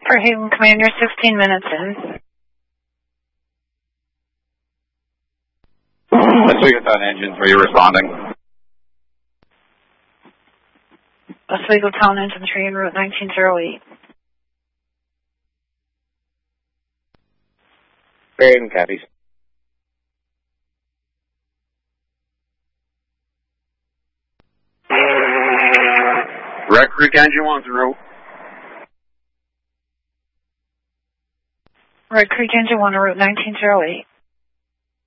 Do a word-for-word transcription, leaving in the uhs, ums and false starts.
For Haven Commander, sixteen minutes in. Oswego Town Engine, are you responding? Oswego Town Engine three en route nineteen oh eight. Haven copies. Red Creek Engine one through. Red Creek Engine one en route nineteen oh eight.